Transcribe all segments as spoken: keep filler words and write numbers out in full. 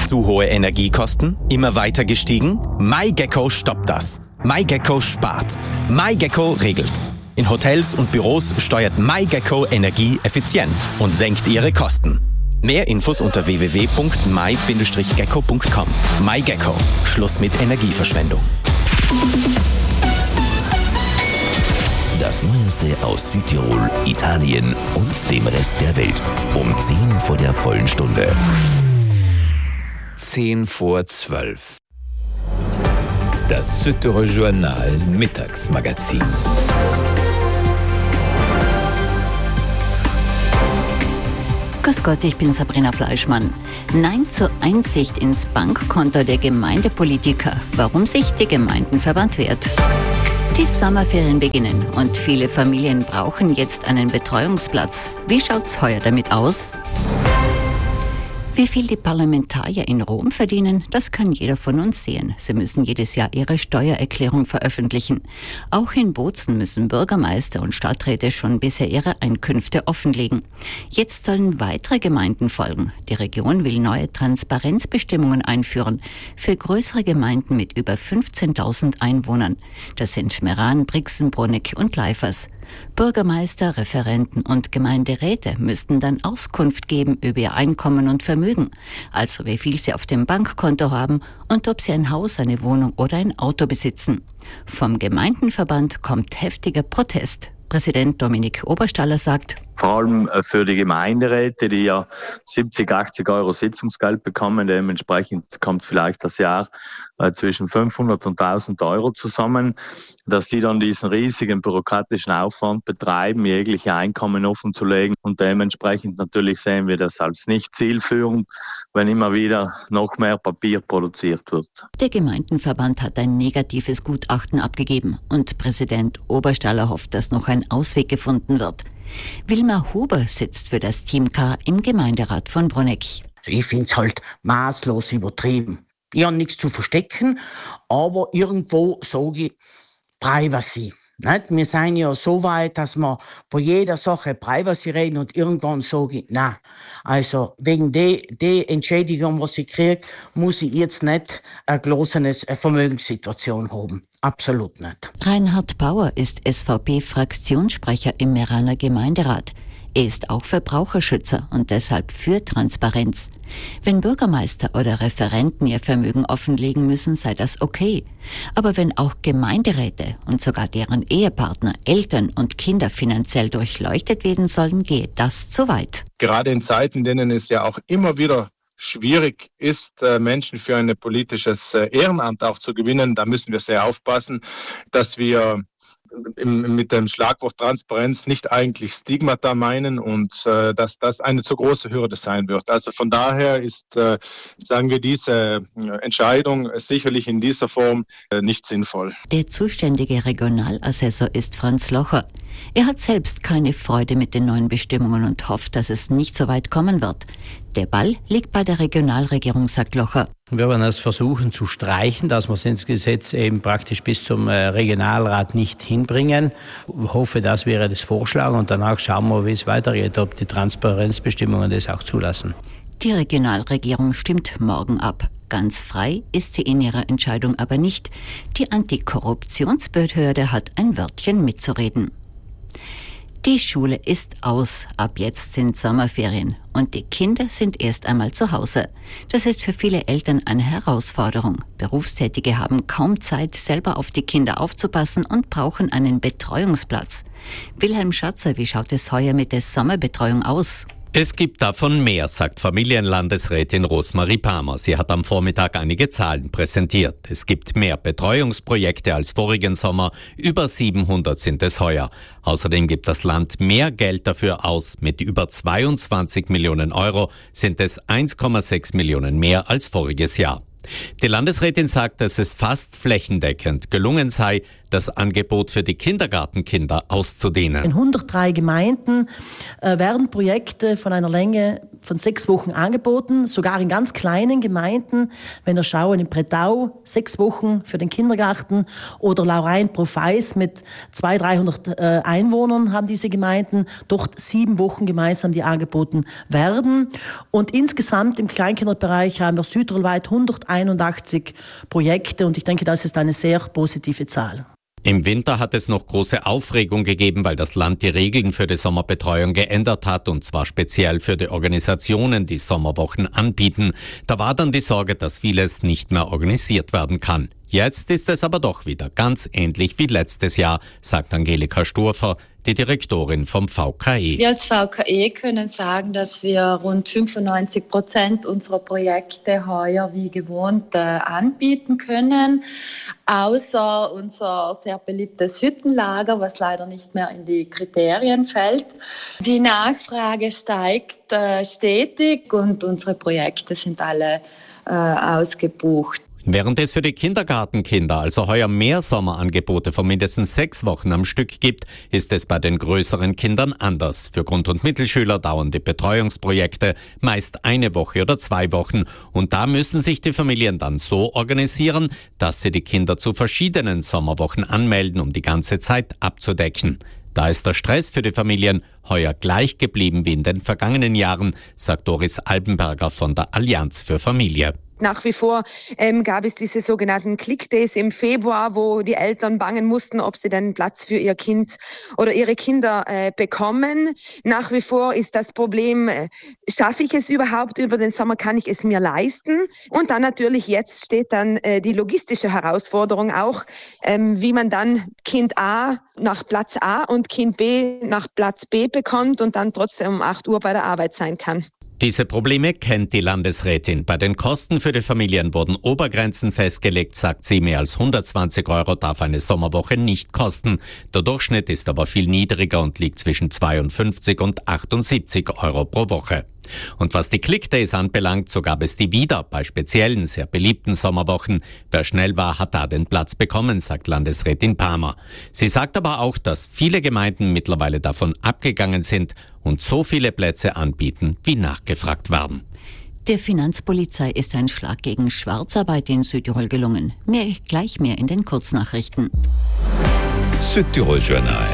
Zu hohe Energiekosten? Immer weiter gestiegen? MyGecko stoppt das. MyGecko spart. MyGecko regelt. In Hotels und Büros steuert MyGecko Energie effizient und senkt ihre Kosten. Mehr Infos unter w w w punkt my Bindestrich gecko punkt com. MyGecko. Schluss mit Energieverschwendung. Das Neueste aus Südtirol, Italien und dem Rest der Welt. Um zehn vor der vollen Stunde. zehn vor zwölf. Das Südtirol Journal Mittagsmagazin. Grüß Gott, ich bin Sabrina Fleischmann. Nein zur Einsicht ins Bankkonto der Gemeindepolitiker. Warum sich der Gemeindenverband wehrt. Die Sommerferien beginnen und viele Familien brauchen jetzt einen Betreuungsplatz. Wie schaut's heuer damit aus? Wie viel die Parlamentarier in Rom verdienen, das kann jeder von uns sehen. Sie müssen jedes Jahr ihre Steuererklärung veröffentlichen. Auch in Bozen müssen Bürgermeister und Stadträte schon bisher ihre Einkünfte offenlegen. Jetzt sollen weitere Gemeinden folgen. Die Region will neue Transparenzbestimmungen einführen für größere Gemeinden mit über fünfzehntausend Einwohnern. Das sind Meran, Brixen, Bruneck und Leifers. Bürgermeister, Referenten und Gemeinderäte müssten dann Auskunft geben über ihr Einkommen und Vermögen, also wie viel sie auf dem Bankkonto haben und ob sie ein Haus, eine Wohnung oder ein Auto besitzen. Vom Gemeindenverband kommt heftiger Protest. Präsident Dominik Oberstaller sagt: Vor allem für die Gemeinderäte, die ja siebzig, achtzig Euro Sitzungsgeld bekommen, dementsprechend kommt vielleicht das Jahr äh, zwischen fünfhundert und tausend Euro zusammen, dass sie dann diesen riesigen bürokratischen Aufwand betreiben, jegliche Einkommen offenzulegen, und dementsprechend natürlich sehen wir das als nicht zielführend, wenn immer wieder noch mehr Papier produziert wird. Der Gemeindenverband hat ein negatives Gutachten abgegeben und Präsident Oberstaller hofft, dass noch ein Ausweg gefunden wird. Wilma Huber sitzt für das Team K im Gemeinderat von Bruneck. Ich finde es halt maßlos übertrieben. Ich habe nichts zu verstecken, aber irgendwo sage ich Privacy. Nicht? Wir sind ja so weit, dass wir bei jeder Sache Privacy reden und irgendwann sage ich, nein. Also wegen der de Entschädigung, was ich kriege, muss ich jetzt nicht eine gelosene Vermögenssituation haben. Absolut nicht. Reinhard Bauer ist S V P-Fraktionssprecher im Meraner Gemeinderat. Er ist auch Verbraucherschützer und deshalb für Transparenz. Wenn Bürgermeister oder Referenten ihr Vermögen offenlegen müssen, sei das okay. Aber wenn auch Gemeinderäte und sogar deren Ehepartner, Eltern und Kinder finanziell durchleuchtet werden sollen, gehe das zu weit. Gerade in Zeiten, in denen es ja auch immer wieder schwierig ist, Menschen für ein politisches Ehrenamt auch zu gewinnen, da müssen wir sehr aufpassen, dass wir mit dem Schlagwort Transparenz nicht eigentlich Stigmata meinen und äh, dass das eine zu große Hürde sein wird. Also von daher ist, äh, sagen wir, diese Entscheidung sicherlich in dieser Form äh, nicht sinnvoll. Der zuständige Regionalassessor ist Franz Locher. Er hat selbst keine Freude mit den neuen Bestimmungen und hofft, dass es nicht so weit kommen wird. Der Ball liegt bei der Regionalregierung, sagt Locher. Wir werden es versuchen zu streichen, dass wir es ins Gesetz eben praktisch bis zum Regionalrat nicht hinbringen. Ich hoffe, das wäre das Vorschlag und danach schauen wir, wie es weitergeht, ob die Transparenzbestimmungen das auch zulassen. Die Regionalregierung stimmt morgen ab. Ganz frei ist sie in ihrer Entscheidung aber nicht. Die Antikorruptionsbehörde hat ein Wörtchen mitzureden. Die Schule ist aus. Ab jetzt sind Sommerferien und die Kinder sind erst einmal zu Hause. Das ist für viele Eltern eine Herausforderung. Berufstätige haben kaum Zeit, selber auf die Kinder aufzupassen und brauchen einen Betreuungsplatz. Wilhelm Schatzer, wie schaut es heuer mit der Sommerbetreuung aus? Es gibt davon mehr, sagt Familienlandesrätin Rosmarie Palmer. Sie hat am Vormittag einige Zahlen präsentiert. Es gibt mehr Betreuungsprojekte als vorigen Sommer. Über siebenhundert sind es heuer. Außerdem gibt das Land mehr Geld dafür aus. Mit über zweiundzwanzig Millionen Euro sind es eins Komma sechs Millionen mehr als voriges Jahr. Die Landesrätin sagt, dass es fast flächendeckend gelungen sei, das Angebot für die Kindergartenkinder auszudehnen. In hundertdrei Gemeinden äh, werden Projekte von einer Länge von sechs Wochen angeboten, sogar in ganz kleinen Gemeinden. Wenn wir schauen, in Bretau sechs Wochen für den Kindergarten oder Laurein-Profeis mit zweihundert, dreihundert äh, Einwohnern haben diese Gemeinden dort sieben Wochen gemeinsam, die angeboten werden. Und insgesamt im Kleinkinderbereich haben wir südtirolweit hunderteinundachtzig Projekte und ich denke, das ist eine sehr positive Zahl. Im Winter hat es noch große Aufregung gegeben, weil das Land die Regeln für die Sommerbetreuung geändert hat, und zwar speziell für die Organisationen, die Sommerwochen anbieten. Da war dann die Sorge, dass vieles nicht mehr organisiert werden kann. Jetzt ist es aber doch wieder ganz ähnlich wie letztes Jahr, sagt Angelika Sturfer, die Direktorin vom V K E. Wir als V K E können sagen, dass wir rund fünfundneunzig Prozent unserer Projekte heuer wie gewohnt äh, anbieten können, außer unser sehr beliebtes Hüttenlager, was leider nicht mehr in die Kriterien fällt. Die Nachfrage steigt äh, stetig und unsere Projekte sind alle äh, ausgebucht. Während es für die Kindergartenkinder also heuer mehr Sommerangebote von mindestens sechs Wochen am Stück gibt, ist es bei den größeren Kindern anders. Für Grund- und Mittelschüler dauern die Betreuungsprojekte meist eine Woche oder zwei Wochen. Und da müssen sich die Familien dann so organisieren, dass sie die Kinder zu verschiedenen Sommerwochen anmelden, um die ganze Zeit abzudecken. Da ist der Stress für die Familien heuer gleich geblieben wie in den vergangenen Jahren, sagt Doris Albenberger von der Allianz für Familie. Nach wie vor ähm, gab es diese sogenannten Click-Days im Februar, wo die Eltern bangen mussten, ob sie denn Platz für ihr Kind oder ihre Kinder äh, bekommen. Nach wie vor ist das Problem, äh, schaffe ich es überhaupt über den Sommer, kann ich es mir leisten? Und dann natürlich jetzt steht dann äh, die logistische Herausforderung auch, ähm, wie man dann Kind A nach Platz A und Kind B nach Platz B bekommt und dann trotzdem um acht Uhr bei der Arbeit sein kann. Diese Probleme kennt die Landesrätin. Bei den Kosten für die Familien wurden Obergrenzen festgelegt, sagt sie. Mehr als hundertzwanzig Euro darf eine Sommerwoche nicht kosten. Der Durchschnitt ist aber viel niedriger und liegt zwischen zweiundfünfzig und achtundsiebzig Euro pro Woche. Und was die Click-Days anbelangt, so gab es die wieder bei speziellen, sehr beliebten Sommerwochen. Wer schnell war, hat da den Platz bekommen, sagt Landesrätin Palmer. Sie sagt aber auch, dass viele Gemeinden mittlerweile davon abgegangen sind und so viele Plätze anbieten, wie nachgefragt werden. Der Finanzpolizei ist ein Schlag gegen Schwarzarbeit in Südtirol gelungen. Mehr gleich mehr in den Kurznachrichten. Südtirol Journal.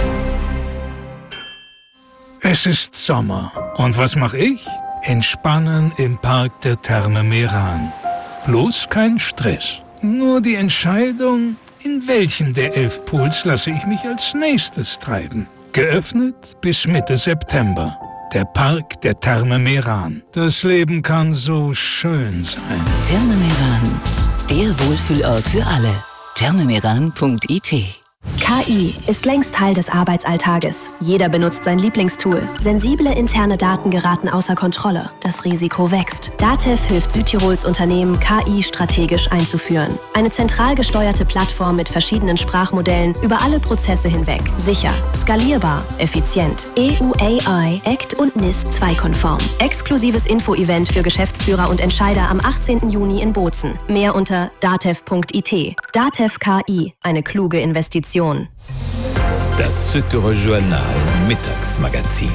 Es ist Sommer. Und was mache ich? Entspannen im Park der Therme Meran. Bloß kein Stress. Nur die Entscheidung, in welchen der elf Pools lasse ich mich als nächstes treiben. Geöffnet bis Mitte September. Der Park der Therme Meran. Das Leben kann so schön sein. Therme Meran. Der Wohlfühlort für alle. therme meran punkt i t. K I ist längst Teil des Arbeitsalltages. Jeder benutzt sein Lieblingstool. Sensible interne Daten geraten außer Kontrolle. Das Risiko wächst. DATEV hilft Südtirols Unternehmen, K I strategisch einzuführen. Eine zentral gesteuerte Plattform mit verschiedenen Sprachmodellen über alle Prozesse hinweg. Sicher, skalierbar, effizient. E U A I, A C T und N I S zwei konform. Exklusives Info-Event für Geschäftsführer und Entscheider am achtzehnten Juni in Bozen. Mehr unter datev punkt i t. DATEV K I, eine kluge Investition. Das Südtirol Journal Mittagsmagazin.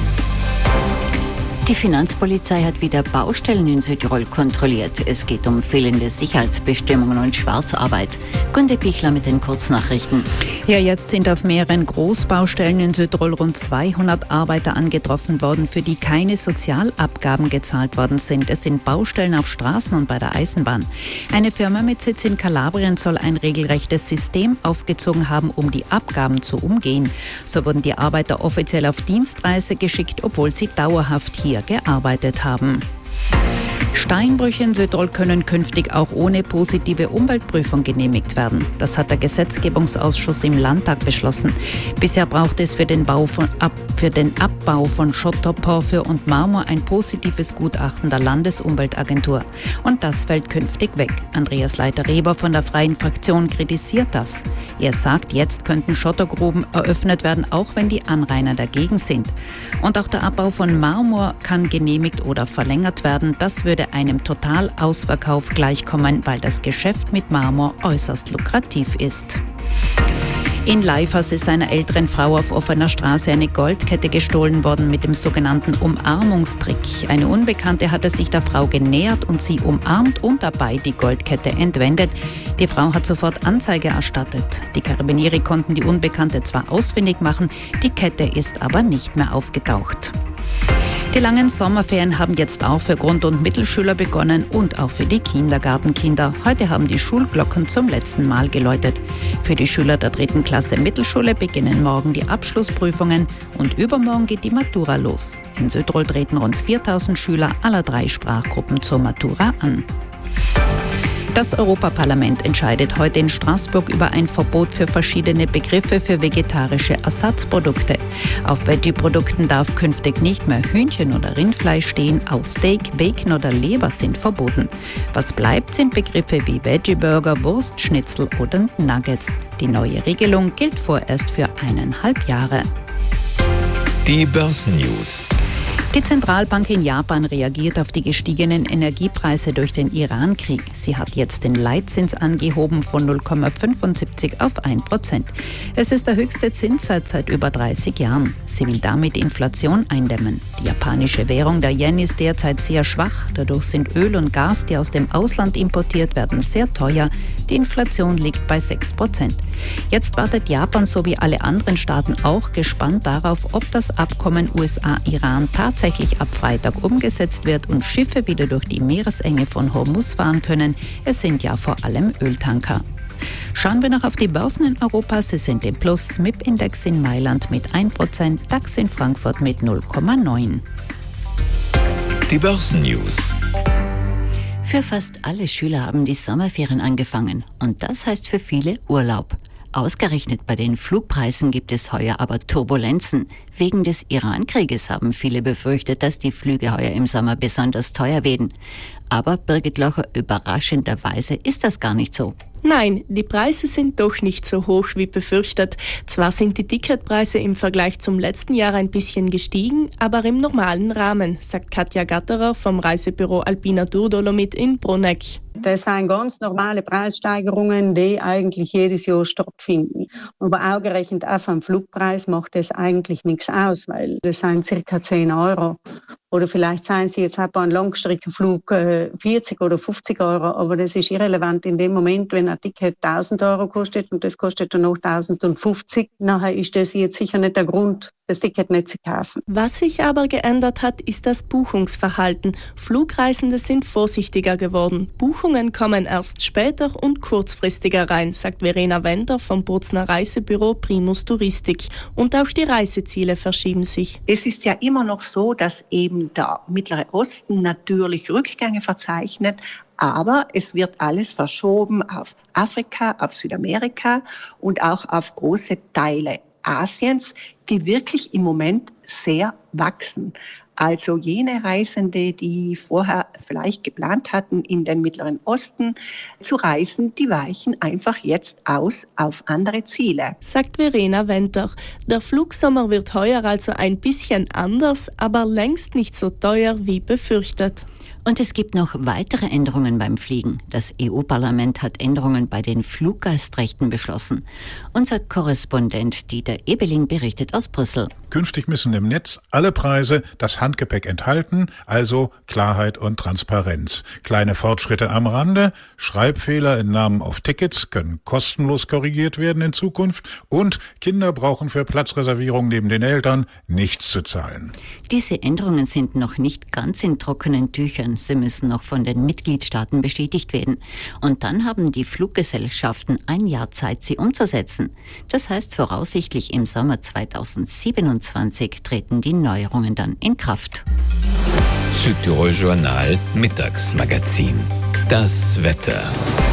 Die Finanzpolizei hat wieder Baustellen in Südtirol kontrolliert. Es geht um fehlende Sicherheitsbestimmungen und Schwarzarbeit. Gunde Pichler mit den Kurznachrichten. Ja, jetzt sind auf mehreren Großbaustellen in Südtirol rund zweihundert Arbeiter angetroffen worden, für die keine Sozialabgaben gezahlt worden sind. Es sind Baustellen auf Straßen und bei der Eisenbahn. Eine Firma mit Sitz in Kalabrien soll ein regelrechtes System aufgezogen haben, um die Abgaben zu umgehen. So wurden die Arbeiter offiziell auf Dienstreise geschickt, obwohl sie dauerhaft hier gearbeitet haben. Steinbrüche in Südtirol können künftig auch ohne positive Umweltprüfung genehmigt werden. Das hat der Gesetzgebungsausschuss im Landtag beschlossen. Bisher braucht es für den, Bau von, ab, für den Abbau von Schotter, Porphyr und Marmor ein positives Gutachten der Landesumweltagentur. Und das fällt künftig weg. Andreas Leiter-Reber von der Freien Fraktion kritisiert das. Er sagt, jetzt könnten Schottergruben eröffnet werden, auch wenn die Anrainer dagegen sind. Und auch der Abbau von Marmor kann genehmigt oder verlängert werden. Das würde einem Totalausverkauf gleichkommen, weil das Geschäft mit Marmor äußerst lukrativ ist. In Leifers ist einer älteren Frau auf offener Straße eine Goldkette gestohlen worden mit dem sogenannten Umarmungstrick. Eine Unbekannte hatte sich der Frau genähert und sie umarmt und dabei die Goldkette entwendet. Die Frau hat sofort Anzeige erstattet. Die Karabinieri konnten die Unbekannte zwar ausfindig machen, die Kette ist aber nicht mehr aufgetaucht. Die langen Sommerferien haben jetzt auch für Grund- und Mittelschüler begonnen und auch für die Kindergartenkinder. Heute haben die Schulglocken zum letzten Mal geläutet. Für die Schüler der dritten Klasse Mittelschule beginnen morgen die Abschlussprüfungen und übermorgen geht die Matura los. In Südtirol treten rund viertausend Schüler aller drei Sprachgruppen zur Matura an. Das Europaparlament entscheidet heute in Straßburg über ein Verbot für verschiedene Begriffe für vegetarische Ersatzprodukte. Auf Veggie-Produkten darf künftig nicht mehr Hühnchen oder Rindfleisch stehen, auch Steak, Bacon oder Leber sind verboten. Was bleibt, sind Begriffe wie Veggie-Burger, Wurst, Schnitzel oder Nuggets. Die neue Regelung gilt vorerst für eineinhalb Jahre. Die Börsennews. Die Zentralbank in Japan reagiert auf die gestiegenen Energiepreise durch den Iran-Krieg. Sie hat jetzt den Leitzins angehoben von null Komma fünfundsiebzig auf ein Prozent. Es ist der höchste Zinssatz seit über dreißig Jahren. Sie will damit Inflation eindämmen. Die japanische Währung, der Yen, ist derzeit sehr schwach. Dadurch sind Öl und Gas, die aus dem Ausland importiert werden, sehr teuer. Die Inflation liegt bei sechs Prozent. Jetzt wartet Japan sowie alle anderen Staaten auch gespannt darauf, ob das Abkommen U S A-Iran tatsächlich tatsächlich ab Freitag umgesetzt wird und Schiffe wieder durch die Meeresenge von Hormuz fahren können. Es sind ja vor allem Öltanker. Schauen wir noch auf die Börsen in Europa. Sie sind im Plus. M I P-Index in Mailand mit ein Prozent, DAX in Frankfurt mit null Komma neun. Die Börsennews. Für fast alle Schüler haben die Sommerferien angefangen. Und das heißt für viele Urlaub. Ausgerechnet bei den Flugpreisen gibt es heuer aber Turbulenzen. Wegen des Iran-Krieges haben viele befürchtet, dass die Flüge heuer im Sommer besonders teuer werden. Aber Birgit Locher, überraschenderweise ist das gar nicht so. Nein, die Preise sind doch nicht so hoch wie befürchtet. Zwar sind die Ticketpreise im Vergleich zum letzten Jahr ein bisschen gestiegen, aber im normalen Rahmen, sagt Katja Gatterer vom Reisebüro Alpina Tour Dolomit in Bruneck. Das sind ganz normale Preissteigerungen, die eigentlich jedes Jahr stattfinden. Aber auch gerechnet auf am Flugpreis macht das eigentlich nichts aus, weil das sind circa zehn Euro. Oder vielleicht seien sie jetzt auch bei einem Langstreckenflug äh, vierzig oder fünfzig Euro, aber das ist irrelevant in dem Moment, wenn ein Ticket tausend Euro kostet und das kostet dann noch tausendfünfzig, nachher ist das jetzt sicher nicht der Grund, das Ticket nicht zu kaufen. Was sich aber geändert hat, ist das Buchungsverhalten. Flugreisende sind vorsichtiger geworden. Buchungen kommen erst später und kurzfristiger rein, sagt Verena Wender vom Bozner Reisebüro Primus Touristik. Und auch die Reiseziele verschieben sich. Es ist ja immer noch so, dass eben der Mittlere Osten natürlich Rückgänge verzeichnet, aber es wird alles verschoben auf Afrika, auf Südamerika und auch auf große Teile Asiens, die wirklich im Moment sehr wachsen. Also jene Reisende, die vorher vielleicht geplant hatten, in den Mittleren Osten zu reisen, die weichen einfach jetzt aus auf andere Ziele. Sagt Verena Wender. Der Flugsommer wird heuer also ein bisschen anders, aber längst nicht so teuer wie befürchtet. Und es gibt noch weitere Änderungen beim Fliegen. Das E U-Parlament hat Änderungen bei den Fluggastrechten beschlossen. Unser Korrespondent Dieter Ebeling berichtet aus Brüssel. Künftig müssen im Netz alle Preise das Handgepäck enthalten, also Klarheit und Transparenz. Kleine Fortschritte am Rande, Schreibfehler in Namen auf Tickets können kostenlos korrigiert werden in Zukunft und Kinder brauchen für Platzreservierung neben den Eltern nichts zu zahlen. Diese Änderungen sind noch nicht ganz in trockenen Tüchern. Sie müssen noch von den Mitgliedstaaten bestätigt werden. Und dann haben die Fluggesellschaften ein Jahr Zeit, sie umzusetzen. Das heißt, voraussichtlich im Sommer zweitausendsiebenundzwanzig treten die Neuerungen dann in Kraft. Südtirol Journal Mittagsmagazin. Das Wetter.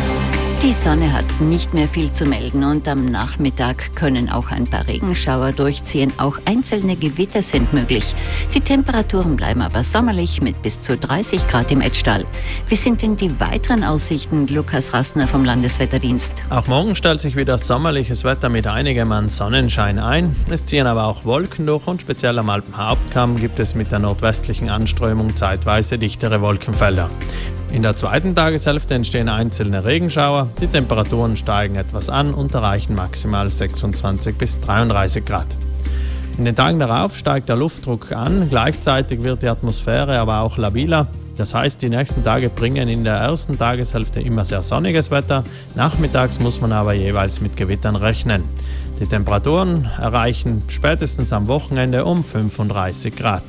Die Sonne hat nicht mehr viel zu melden und am Nachmittag können auch ein paar Regenschauer durchziehen. Auch einzelne Gewitter sind möglich. Die Temperaturen bleiben aber sommerlich mit bis zu dreißig Grad im Etztal. Wie sind denn die weiteren Aussichten, Lukas Rastner vom Landeswetterdienst? Auch morgen stellt sich wieder sommerliches Wetter mit einigem an Sonnenschein ein. Es ziehen aber auch Wolken durch und speziell am Alpenhauptkamm gibt es mit der nordwestlichen Anströmung zeitweise dichtere Wolkenfelder. In der zweiten Tageshälfte entstehen einzelne Regenschauer, die Temperaturen steigen etwas an und erreichen maximal sechsundzwanzig bis dreiunddreißig Grad. In den Tagen darauf steigt der Luftdruck an, gleichzeitig wird die Atmosphäre aber auch labiler. Das heißt, die nächsten Tage bringen in der ersten Tageshälfte immer sehr sonniges Wetter, nachmittags muss man aber jeweils mit Gewittern rechnen. Die Temperaturen erreichen spätestens am Wochenende um fünfunddreißig Grad.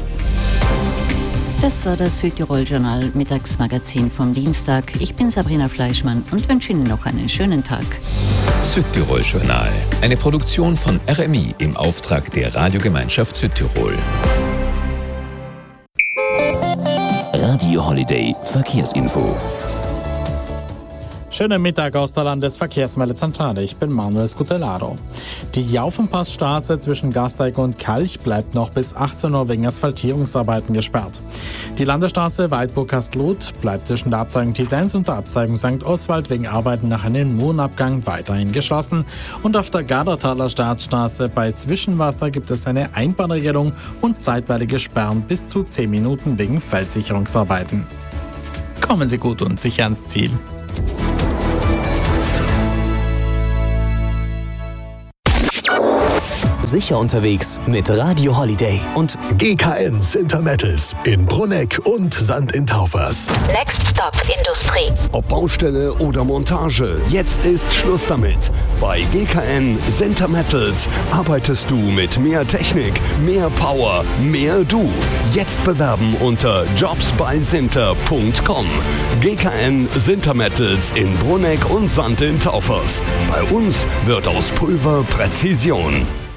Das war das Südtirol-Journal Mittagsmagazin vom Dienstag. Ich bin Sabrina Fleischmann und wünsche Ihnen noch einen schönen Tag. Südtirol-Journal, eine Produktion von R M I im Auftrag der Radiogemeinschaft Südtirol. Radio Holiday Verkehrsinfo. Schönen Mittag aus der Landesverkehrsmeldezentrale. Ich bin Manuel Scutellaro. Die Jaufenpassstraße zwischen Gasteig und Kalch bleibt noch bis achtzehn Uhr wegen Asphaltierungsarbeiten gesperrt. Die Landesstraße Weidburg-Kastelruth bleibt zwischen der Abzweigung T eins und der Abzweigung Sankt Oswald wegen Arbeiten nach einem Murenabgang weiterhin geschlossen. Und auf der Gardertaler Staatsstraße bei Zwischenwasser gibt es eine Einbahnregelung und zeitweilige Sperren bis zu zehn Minuten wegen Feldsicherungsarbeiten. Kommen Sie gut und sicher ans Ziel. Sicher unterwegs mit Radio Holiday und G K N Sintermettels in Brunegg und Sand in Taufers. Next Stop Industrie. Ob Baustelle oder Montage, jetzt ist Schluss damit. Bei G K N Sintermettels arbeitest du mit mehr Technik, mehr Power, mehr du. Jetzt bewerben unter jobs bei sinter punkt com. G K N Sintermettels in Brunegg und Sand in Taufers. Bei uns wird aus Pulver Präzision.